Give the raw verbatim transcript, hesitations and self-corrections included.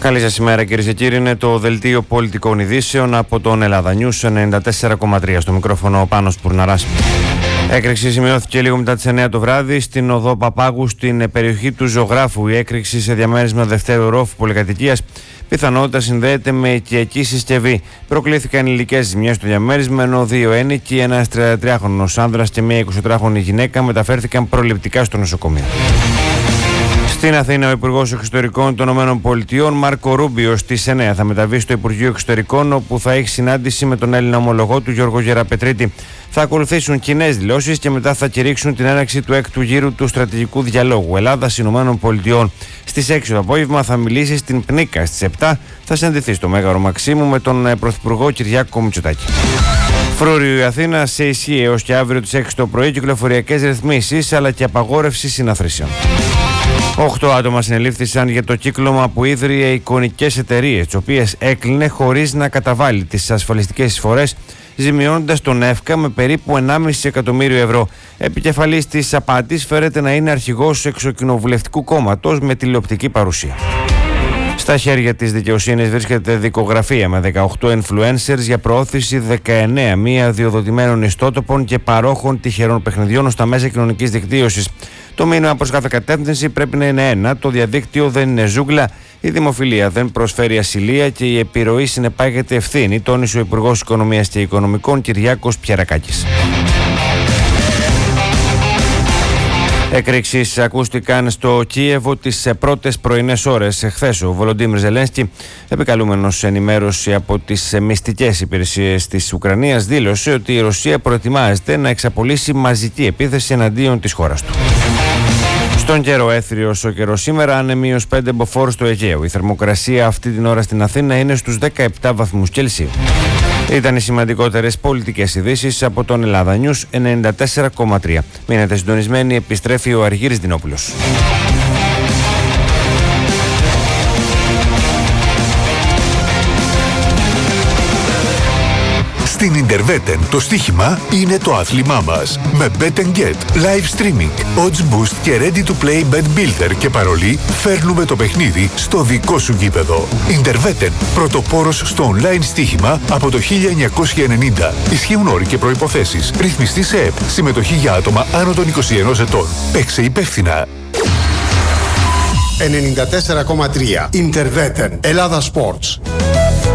Καλή σας ημέρα, κυρίες και κύριοι. Είναι το δελτίο πολιτικών ειδήσεων από τον Ελλάδα News ενενήντα τέσσερα κόμμα τρία. Στο μικρόφωνο ο Πάνος Πουρναράς. Έκρηξη σημειώθηκε λίγο μετά τις εννιά το βράδυ στην οδό Παπάγου στην περιοχή του Ζωγράφου. Η έκρηξη σε διαμέρισμα δευτέρου ρόφου πολυκατοικίας πιθανότητα συνδέεται με οικιακή συσκευή. Προκλήθηκαν υλικές ζημιές στο διαμέρισμα, ενώ δύο ένοικοι, ένας τριαντατριάχρονος άνδρας και μια εικοσιτετράχρονη γυναίκα μεταφέρθηκαν προληπτικά στο νοσοκομείο. Στην Αθήνα, ο Υπουργός Εξωτερικών των ΗΠΑ, Μάρκο Ρούμπιο, στις εννιά θα μεταβεί στο Υπουργείο Εξωτερικών, όπου θα έχει συνάντηση με τον Έλληνα ομολογό του Γιώργο Γεραπετρίτη. Θα ακολουθήσουν κοινές δηλώσεις και μετά θα κηρύξουν την έναρξη του έκτου γύρου του στρατηγικού διαλόγου Ελλάδα-ΗΠΑ. Στις έξι το απόγευμα θα μιλήσει στην Πνίκα. Στις επτά θα συναντηθεί στο Μέγαρο Μαξίμου με τον Πρωθυπουργό Κυριάκο Μητσοτάκη. Φρούριο η Αθήνα, σε ισχύ έως και αύριο τις έξι το πρωί κυκλοφοριακές ρυθμίσεις αλλά και απαγόρευση συναθρήσεων. Οχτώ άτομα συνελήφθησαν για το κύκλωμα που ίδρυε εικονικές εταιρείες, τις οποίες έκλεινε χωρίς να καταβάλει τις ασφαλιστικές εισφορές, ζημιώνοντας τον ΕΦΚΑ με περίπου ενάμιση εκατομμύριο ευρώ. Επικεφαλής της απάτης φέρεται να είναι αρχηγός εξοκοινοβουλευτικού κόμματος με τηλεοπτική παρουσία. Στα χέρια της δικαιοσύνης βρίσκεται δικογραφία με δεκαοκτώ influencers για προώθηση δεκαεννέα μη αδειοδοτημένων ιστότοπων και παρόχων τυχερών παιχνιδιών στα μέσα κοινωνικής δικτύωσης. Το μήνυμα προς κάθε κατεύθυνση πρέπει να είναι ένα: το διαδίκτυο δεν είναι ζούγκλα, η δημοφιλία δεν προσφέρει ασυλία και η επιρροή συνεπάγεται ευθύνη, τόνισε ο Υπουργός Οικονομίας και Οικονομικών Κυριάκος Πιερακάκης. Εκρήξεις ακούστηκαν στο Κίεβο τις πρώτες πρωινές ώρες χθες. Ο Βολοντίμιρ Ζελένσκι, επικαλούμενος ενημέρωση από τις μυστικές υπηρεσίες της Ουκρανίας, δήλωσε ότι η Ρωσία προετοιμάζεται να εξαπολύσει μαζική επίθεση εναντίον της χώρας του. Στον καιρό, έθριος ο καιρός σήμερα, άνεμιος πέντε μποφόρ στο Αιγαίο. Η θερμοκρασία αυτή την ώρα στην Αθήνα είναι στους δεκαεπτά βαθμούς Κελσίου. Ήταν οι σημαντικότερες πολιτικές ειδήσεις από τον Ελλάδα News ενενήντα τέσσερα κόμμα τρία. Μείνετε συντονισμένοι, επιστρέφει ο Αργύρης Δινόπουλος. Στην Ιντερβέτεν το στοίχημα είναι το άθλημά μας. Με Bet and Get, live streaming, odds boost και ready to play bet builder και παρολί, φέρνουμε το παιχνίδι στο δικό σου γήπεδο. Ιντερβέτεν, πρωτοπόρος στο online στοίχημα από το χίλια εννιακόσια ενενήντα. Ισχύουν όροι και προϋποθέσεις. Ρυθμιστή σε ΕΠ. Συμμετοχή για άτομα άνω των είκοσι ενός ετών. Παίξε υπεύθυνα. ενενήντα τέσσερα κόμμα τρία Ιντερβέτεν. Ελλάδα Sports.